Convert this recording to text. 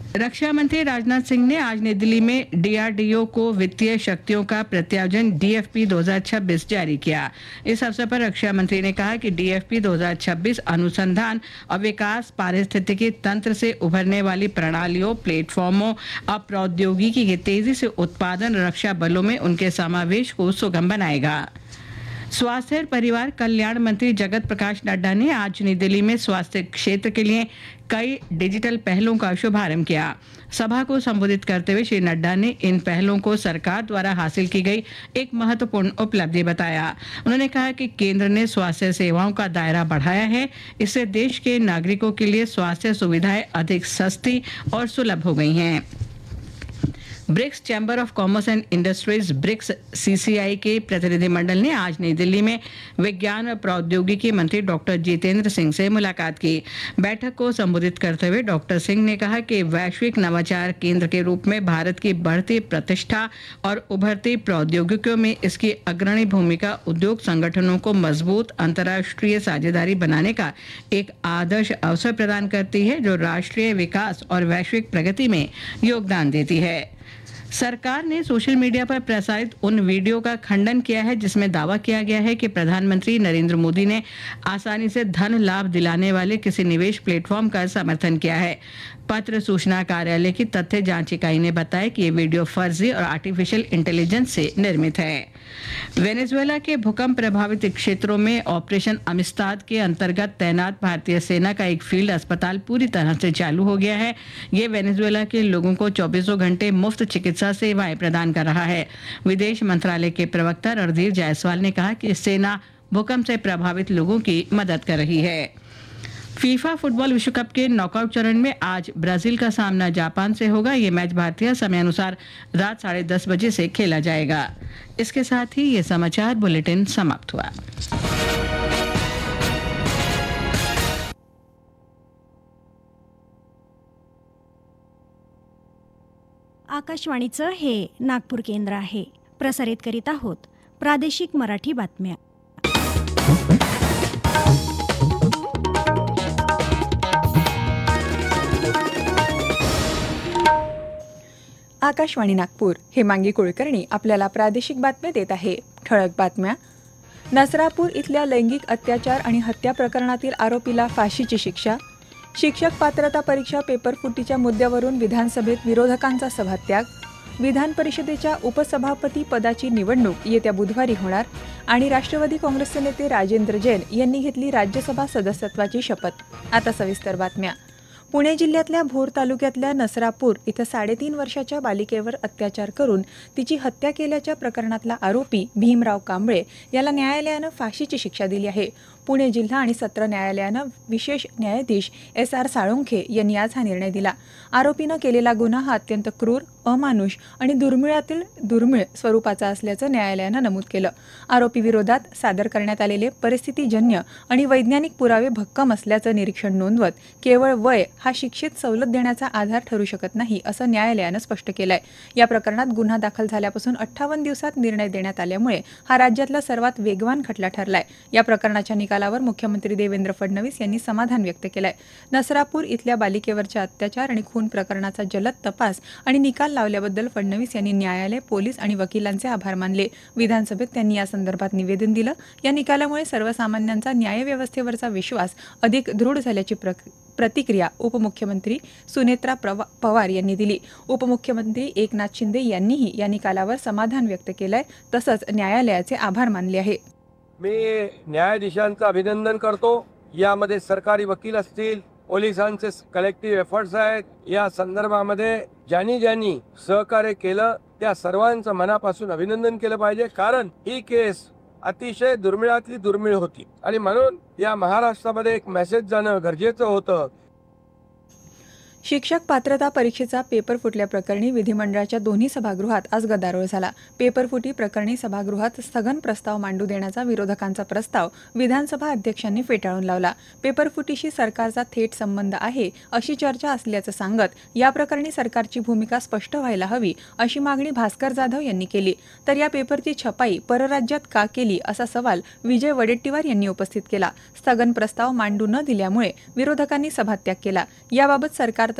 रक्षा मंत्री राजनाथ सिंह ने आज नई दिल्ली में डीआरडीओ को वित्तीय शक्तियों का प्रत्यार्जन डीएफपी 2026 जारी किया। इस अवसर पर रक्षा मंत्री ने कहा कि डीएफपी 2026 अनुसंधान और विकास, पारिस्थितिकी तंत्र से उभरने वाली प्रणालियों, प्लेटफॉर्मों और प्रौद्योगिकी के तेजी से उत्पादन रक्षा बलों में उनके समावेश को सुगम बनाएगा। स्वास्थ्य और परिवार कल्याण मंत्री जगत प्रकाश नड्डा ने आज नई दिल्ली में स्वास्थ्य क्षेत्र के लिए कई डिजिटल पहलों का शुभारंभ किया। सभा को संबोधित करते हुए श्री नड्डा ने इन पहलों को सरकार द्वारा हासिल की गई एक महत्वपूर्ण उपलब्धि बताया। उन्होंने कहा कि केंद्र ने स्वास्थ्य सेवाओं का दायरा बढ़ाया है। इससे देश के नागरिकों के लिए स्वास्थ्य सुविधाएं अधिक सस्ती और सुलभ हो गई हैं। BRICS chamber of commerce end industries BRICS CCI के प्रतिनिधिमंडल ने आज नई दिल्ली में विज्ञान और प्रौद्योगिकी मंत्री डॉक्टर जितेंद्र सिंह से मुलाकात की। बैठक को संबोधित करते हुए डॉक्टर सिंह ने कहा कि वैश्विक नवाचार केंद्र के रूप में भारत की बढ़ती प्रतिष्ठा और उभरती प्रौद्योगिकियों में इसकी अग्रणी भूमिका उद्योग संगठनों को मजबूत अंतर्राष्ट्रीय साझेदारी बनाने का एक आदर्श अवसर प्रदान करती है, जो राष्ट्रीय विकास और वैश्विक प्रगति में योगदान देती है। सरकार ने सोशल मीडिया पर प्रसारित उन वीडियो का खंडन किया है जिसमें दावा किया गया है कि प्रधानमंत्री नरेंद्र मोदी ने आसानी से धन लाभ दिलाने वाले किसी निवेश प्लेटफॉर्म का समर्थन किया है। पत्र सूचना कार्यालय की तथ्य जांच इकाई ने बताया कि ये वीडियो फर्जी और आर्टिफिशियल इंटेलिजेंस से निर्मित है। वेनेजुएला के भूकंप प्रभावित क्षेत्रों में ऑपरेशन अमिस्ताद के अंतर्गत तैनात भारतीय सेना का एक फील्ड अस्पताल पूरी तरह से चालू हो गया है। ये वेनेजुएला के लोगों को 24 घंटे मुफ्त चिकित्सा सेवाएं प्रदान कर रहा है। विदेश मंत्रालय के प्रवक्ता रणधीर जायसवाल ने कहा कि सेना भूकंप से प्रभावित लोगों की मदद कर रही है। फीफा फुटबॉल विश्व कप के नॉकआउट चरण में आज ब्राजील का सामना जापान से होगा। ये मैच भारतीय समय अनुसार रात 10:30 बजे से खेला जाएगा। इसके साथ ही ये समाचार बुलेटिन समाप्त हुआ। आकाशवाणीचं हे नागपूर केंद्र आहे। प्रसारित करीत आहोत प्रादेशिक मराठी बातम्या। आकाशवाणी नागपूर, हेमांगी कुलकर्णी आपल्याला प्रादेशिक बातम्या देत आहे। ठळक बातम्या। नसरापूर इथल्या लैंगिक अत्याचार आणि हत्या प्रकरणातील आरोपीला फाशीची शिक्षा। शिक्षक पात्रता परीक्षा पेपरफुटीच्या मुद्द्यावरून विधानसभेत विरोधकांचा सभात्याग। विधान परिषदेच्या उपसभापती पदाची निवडणूक येत्या बुधवारी होणार आणि राष्ट्रवादी काँग्रेसचे नेते राजेंद्र जैन यांनी घेतली राज्यसभा सदस्यत्वाची शपथ। आता सविस्तर बातम्या। पुणे जिल्ह्यातल्या भोर तालुक्यातल्या नसरापूर इथं 3.5 वर्षाच्या बालिकेवर अत्याचार करून तिची हत्या केल्याच्या प्रकरणातला आरोपी भीमराव कांबळे याला न्यायालयानं फाशीची शिक्षा दिली आहे। पुणे जिल्हा आणि सत्र न्यायालयानं विशेष न्यायाधीश SR साळुंखे यांनी आज हा निर्णय दिला। आरोपीनं केलेला गुन्हा हा अत्यंत क्रूर, अमानुष आणि दुर्मिळातील दुर्मिळ स्वरूपाचा असल्याचं न्यायालयानं नमूद केलं। आरोपी विरोधात सादर करण्यात आलेले परिस्थितीजन्य आणि वैज्ञानिक पुरावे भक्कम असल्याचं निरीक्षण नोंदवत केवळ वय हा शिक्षेत सवलत देण्याचा आधार ठरू शकत नाही, असं न्यायालयानं स्पष्ट केलंय। या प्रकरणात गुन्हा दाखल झाल्यापासून 58 दिवसात निर्णय देण्यात आल्यामुळे हा राज्यातला सर्वात वेगवान खटला ठरलाय। या प्रकरणाच्या निकालावर मुख्यमंत्री देवेंद्र फडणवीस यांनी समाधान व्यक्त केलंय। नसरापूर इथल्या बालिकेवरच्या अत्याचार आणि खून प्रकरणाचा जलद तपास आणि निकाल लावल्याबद्दल फडणवीस यांनी न्यायालय, पोलीस आणि वकिलांचे आभार मानले। विधानसभेत त्यांनी या संदर्भात निवेदन दिलं। या निकालामुळे सर्वसामान्यांचा न्यायव्यवस्थेवरचा विश्वास अधिक दृढ झाल्याची प्रतिक्रिया उपमुख्यमंत्री सुनेत्रा पवार यांनी दिली। उपमुख्यमंत्री एकनाथ शिंदे यांनीही या निकालावर समाधान व्यक्त केलंय, तसंच न्यायालयाचे आभार मानले आहे। मी न्यायाधीशांचं अभिनंदन करतो। यामध्ये सरकारी वकील असतील, पोलिसांचे कलेक्टिव्ह एफर्ट्स आहेत। या संदर्भामध्ये ज्यांनी सहकार्य केलं त्या सर्वांचं मनापासून अभिनंदन केलं पाहिजे, कारण ही केस अतिशय दुर्मिळातली दुर्मिळ होती आणि म्हणून या महाराष्ट्रामध्ये एक मेसेज जाणं गरजेचं होतं। शिक्षक पात्रता परीक्षेचा पेपर फुटल्याप्रकरणी विधिमंडळाच्या दोन्ही सभागृहात आज गदारोळ झाला। पेपरफुटी प्रकरणी सभागृहात स्थगन प्रस्ताव मांडू देण्याचा विरोधकांचा प्रस्ताव विधानसभा अध्यक्षांनी फेटाळून लावला। पेपरफुटीशी सरकारचा थेट संबंध आहे अशी चर्चा असल्याचं सांगत या प्रकरणी सरकारची भूमिका स्पष्ट व्हायला हवी अशी मागणी भास्कर जाधव यांनी केली। तर या पेपरची छपाई परराज्यात का केली असा सवाल विजय वडेट्टीवार यांनी उपस्थित केला। स्थगन प्रस्ताव मांडू न दिल्यामुळे विरोधकांनी सभात्याग केला। याबाबत सरकार